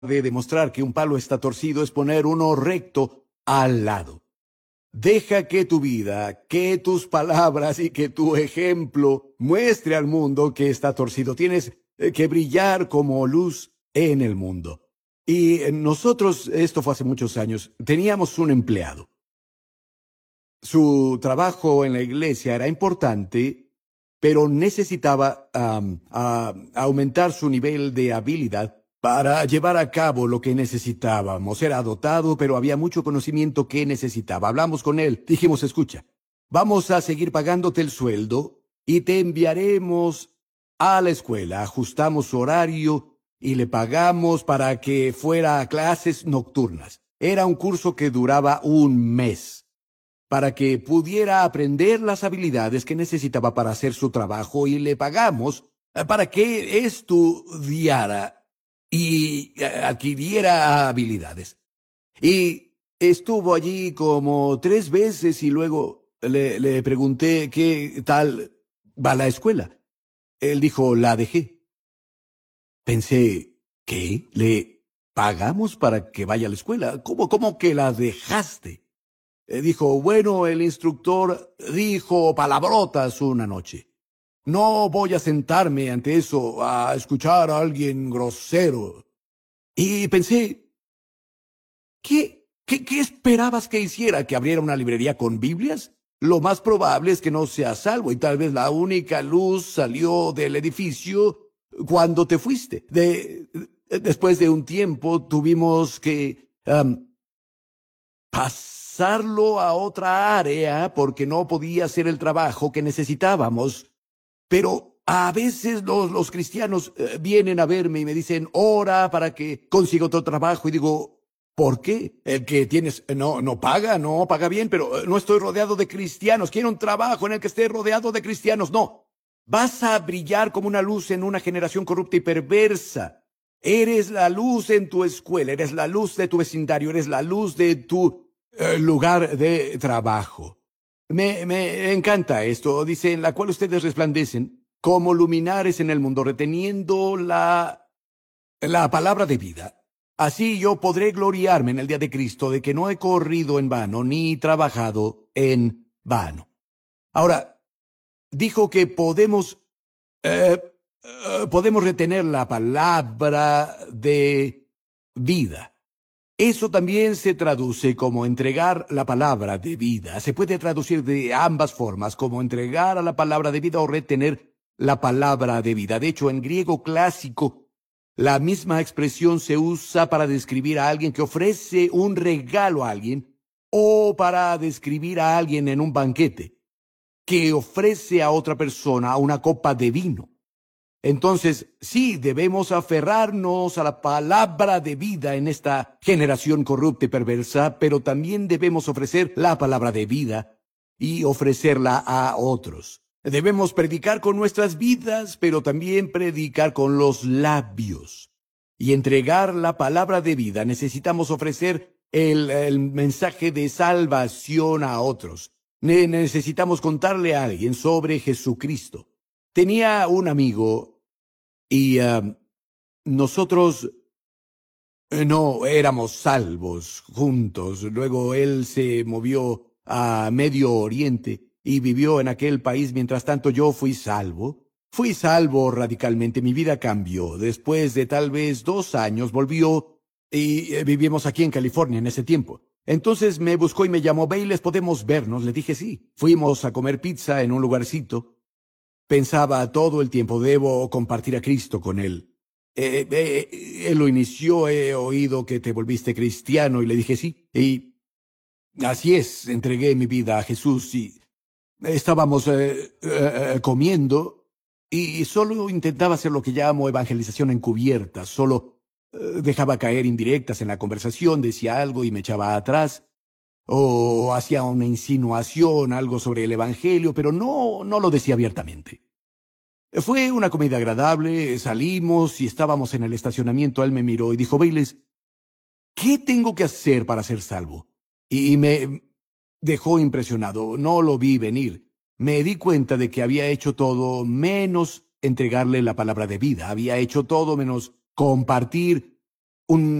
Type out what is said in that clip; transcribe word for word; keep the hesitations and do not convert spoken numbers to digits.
de demostrar que un palo está torcido es poner uno recto al lado. Deja que tu vida, que tus palabras y que tu ejemplo muestre al mundo que está torcido. Tienes eh, que brillar como luz en el mundo. Y eh, nosotros, esto fue hace muchos años, teníamos un empleado. Su trabajo en la iglesia era importante, pero necesitaba um, uh, aumentar su nivel de habilidad para llevar a cabo lo que necesitábamos. Era dotado, pero había mucho conocimiento que necesitaba. Hablamos con él. Dijimos, escucha, vamos a seguir pagándote el sueldo y te enviaremos a la escuela. Ajustamos su horario y le pagamos para que fuera a clases nocturnas. Era un curso que duraba un mes, para que pudiera aprender las habilidades que necesitaba para hacer su trabajo, y le pagamos para que estudiara y adquiriera habilidades. Y estuvo allí como tres veces y luego le, le pregunté qué tal va la escuela. Él dijo, la dejé. Pensé, ¿qué? ¿Le pagamos para que vaya a la escuela? ¿Cómo, cómo que la dejaste? Eh, dijo, bueno, el instructor dijo palabrotas una noche. No voy a sentarme ante eso a escuchar a alguien grosero. Y pensé, ¿qué, qué, qué esperabas que hiciera? ¿Que abriera una librería con Biblias? Lo más probable es que no sea salvo, y tal vez la única luz salió del edificio cuando te fuiste. De, después de un tiempo tuvimos que um, pasarlo a otra área porque no podía hacer el trabajo que necesitábamos. Pero a veces los, los cristianos eh, vienen a verme y me dicen, ora para que consiga otro trabajo. Y digo, ¿por qué? El que tienes no, no paga, no paga bien, pero eh, no estoy rodeado de cristianos. Quiero un trabajo en el que esté rodeado de cristianos. No, vas a brillar como una luz en una generación corrupta y perversa. Eres la luz en tu escuela, eres la luz de tu vecindario, eres la luz de tu eh, lugar de trabajo. Me, me encanta esto. Dice, en la cual ustedes resplandecen como luminares en el mundo, reteniendo la, la palabra de vida. Así yo podré gloriarme en el día de Cristo de que no he corrido en vano, ni trabajado en vano. Ahora, dijo que podemos, eh, eh, podemos retener la palabra de vida. Eso también se traduce como entregar la palabra de vida. Se puede traducir de ambas formas, como entregar a la palabra de vida o retener la palabra de vida. De hecho, en griego clásico, la misma expresión se usa para describir a alguien que ofrece un regalo a alguien, o para describir a alguien en un banquete que ofrece a otra persona una copa de vino. Entonces, sí, debemos aferrarnos a la palabra de vida en esta generación corrupta y perversa, pero también debemos ofrecer la palabra de vida y ofrecerla a otros. Debemos predicar con nuestras vidas, pero también predicar con los labios. Y entregar la palabra de vida, necesitamos ofrecer el, el mensaje de salvación a otros. Ne- necesitamos contarle a alguien sobre Jesucristo. Tenía un amigo y uh, nosotros eh, no éramos salvos juntos. Luego él se movió a Medio Oriente y vivió en aquel país. Mientras tanto yo fui salvo. Fui salvo radicalmente. Mi vida cambió. Después de tal vez dos años volvió y eh, vivimos aquí en California en ese tiempo. Entonces me buscó y me llamó, Bayless, ¿podemos vernos? Le dije sí. Fuimos a comer pizza en un lugarcito. Pensaba todo el tiempo, debo compartir a Cristo con él. Eh, eh, él lo inició, he oído que te volviste cristiano, y le dije sí. Y así es, entregué mi vida a Jesús y estábamos eh, eh, comiendo y solo intentaba hacer lo que llamo evangelización encubierta. Solo eh, dejaba caer indirectas en la conversación, decía algo y me echaba atrás. O hacía una insinuación, algo sobre el evangelio, pero no, no lo decía abiertamente. Fue una comida agradable, salimos y estábamos en el estacionamiento. Él me miró y dijo, Bayless, ¿qué tengo que hacer para ser salvo? Y me dejó impresionado. No lo vi venir. Me di cuenta de que había hecho todo menos entregarle la palabra de vida. Había hecho todo menos compartir un